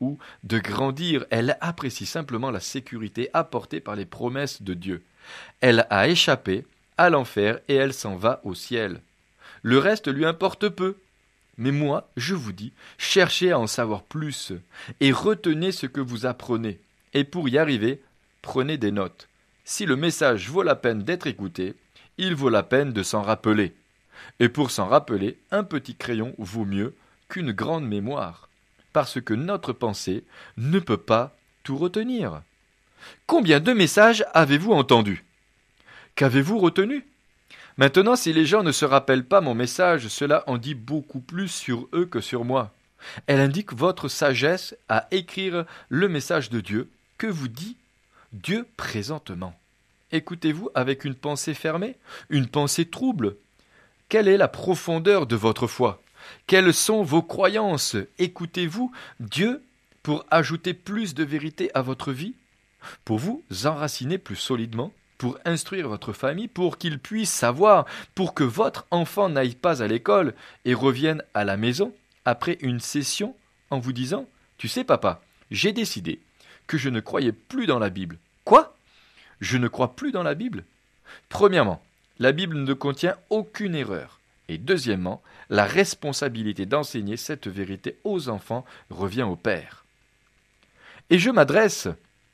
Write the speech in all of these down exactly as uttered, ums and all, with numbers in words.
ou de grandir, elle apprécie simplement la sécurité apportée par les promesses de Dieu. Elle a échappé à l'enfer et elle s'en va au ciel. Le reste lui importe peu. Mais moi, je vous dis, cherchez à en savoir plus et retenez ce que vous apprenez. Et pour y arriver, prenez des notes. Si le message vaut la peine d'être écouté, il vaut la peine de s'en rappeler. Et pour s'en rappeler, un petit crayon vaut mieux qu'une grande mémoire, parce que notre pensée ne peut pas tout retenir. Combien de messages avez-vous entendus? Qu'avez-vous retenu? Maintenant, si les gens ne se rappellent pas mon message, cela en dit beaucoup plus sur eux que sur moi. Elle indique votre sagesse à écrire le message de Dieu que vous dit Dieu présentement. Écoutez-vous avec une pensée fermée, une pensée trouble? Quelle est la profondeur de votre foi? Quelles sont vos croyances? Écoutez-vous Dieu pour ajouter plus de vérité à votre vie? Pour vous enraciner plus solidement? Pour instruire votre famille, pour qu'il puisse savoir, pour que votre enfant n'aille pas à l'école et revienne à la maison après une session en vous disant « Tu sais papa, j'ai décidé que je ne croyais plus dans la Bible. » Quoi? Je ne crois plus dans la Bible? Premièrement, la Bible ne contient aucune erreur. Et deuxièmement, la responsabilité d'enseigner cette vérité aux enfants revient au père. Et je m'adresse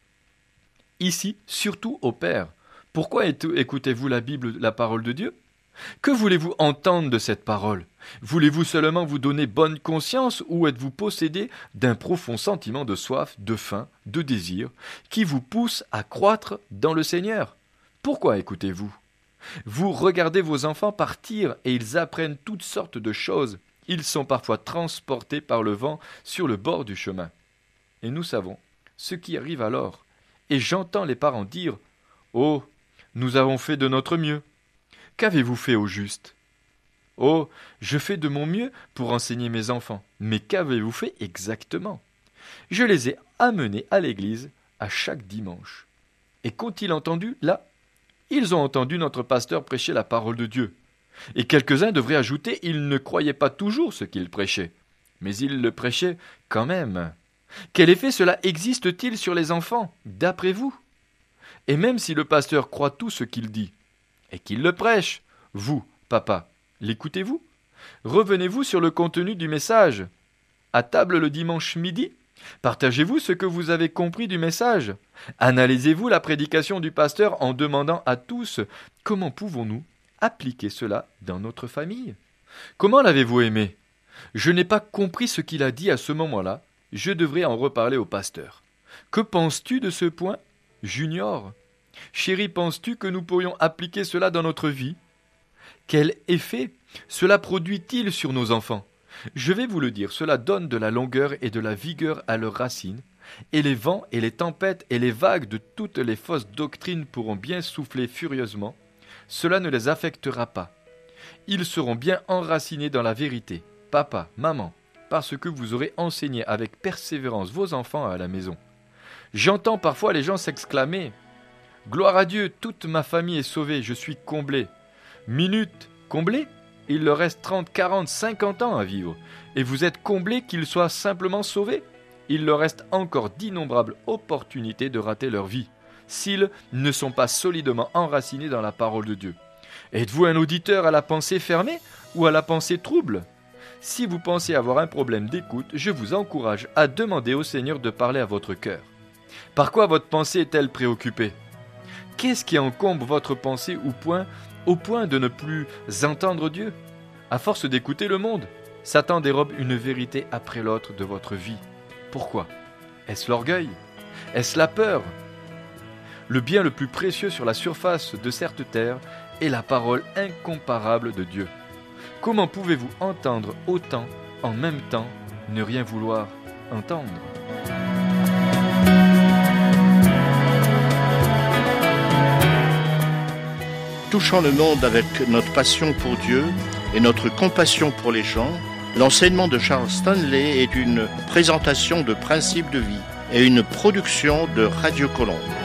ici surtout au père. Pourquoi écoutez-vous la Bible, la parole de Dieu? Que voulez-vous entendre de cette parole? Voulez-vous seulement vous donner bonne conscience ou êtes-vous possédé d'un profond sentiment de soif, de faim, de désir qui vous pousse à croître dans le Seigneur? Pourquoi écoutez-vous? Vous regardez vos enfants partir et ils apprennent toutes sortes de choses. Ils sont parfois transportés par le vent sur le bord du chemin. Et nous savons ce qui arrive alors. Et j'entends les parents dire « Oh, nous avons fait de notre mieux. Qu'avez-vous fait au juste? Oh, je fais de mon mieux pour enseigner mes enfants. Mais qu'avez-vous fait exactement? Je les ai amenés à l'église à chaque dimanche. Et qu'ont-ils entendu là? Ils ont entendu notre pasteur prêcher la parole de Dieu. Et quelques-uns devraient ajouter, ils ne croyaient pas toujours ce qu'il prêchait. Mais ils le prêchaient quand même. Quel effet cela existe-t-il sur les enfants, d'après vous? Et même si le pasteur croit tout ce qu'il dit, et qu'il le prêche, vous, papa, l'écoutez-vous? Revenez-vous sur le contenu du message? À table le dimanche midi? Partagez-vous ce que vous avez compris du message? Analysez-vous la prédication du pasteur en demandant à tous comment pouvons-nous appliquer cela dans notre famille? Comment l'avez-vous aimé? Je n'ai pas compris ce qu'il a dit à ce moment-là, je devrais en reparler au pasteur. Que penses-tu de ce point, Junior? Chérie, penses-tu que nous pourrions appliquer cela dans notre vie? Quel effet cela produit-il sur nos enfants? Je vais vous le dire, cela donne de la longueur et de la vigueur à leurs racines, et les vents et les tempêtes et les vagues de toutes les fausses doctrines pourront bien souffler furieusement, cela ne les affectera pas. Ils seront bien enracinés dans la vérité, papa, maman, parce que vous aurez enseigné avec persévérance vos enfants à la maison. J'entends parfois les gens s'exclamer « Gloire à Dieu, toute ma famille est sauvée, je suis comblé. » Minute, comblé? Il leur reste trente, quarante, cinquante ans à vivre. Et vous êtes comblés qu'ils soient simplement sauvés? Il leur reste encore d'innombrables opportunités de rater leur vie, s'ils ne sont pas solidement enracinés dans la parole de Dieu. Êtes-vous un auditeur à la pensée fermée ou à la pensée trouble? Si vous pensez avoir un problème d'écoute, je vous encourage à demander au Seigneur de parler à votre cœur. Par quoi votre pensée est-elle préoccupée? Qu'est-ce qui encombre votre pensée au point, au point de ne plus entendre Dieu? À force d'écouter le monde, Satan dérobe une vérité après l'autre de votre vie. Pourquoi? Est-ce l'orgueil? Est-ce la peur? Le bien le plus précieux sur la surface de cette terre est la parole incomparable de Dieu. Comment pouvez-vous entendre autant, en même temps, ne rien vouloir entendre? Touchant le monde avec notre passion pour Dieu et notre compassion pour les gens, l'enseignement de Charles Stanley est une présentation de principes de vie et une production de Radio Colombe.